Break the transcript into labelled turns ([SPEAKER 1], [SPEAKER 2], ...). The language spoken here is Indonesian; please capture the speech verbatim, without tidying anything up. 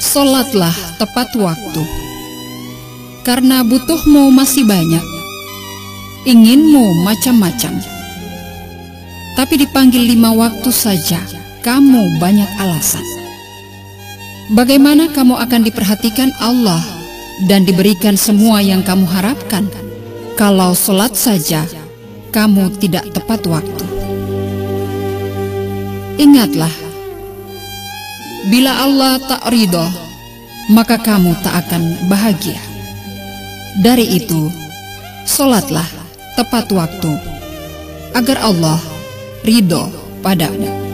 [SPEAKER 1] Sholatlah tepat waktu, karena butuhmu masih banyak, inginmu macam-macam. Tapi dipanggil lima waktu saja, kamu banyak alasan. Bagaimana kamu akan diperhatikan Allah dan diberikan semua yang kamu harapkan, kalau sholat saja kamu tidak tepat waktu? Ingatlah, bila Allah tak ridho, maka kamu tak akan bahagia. Dari itu, sholatlah tepat waktu, agar Allah ridho padamu.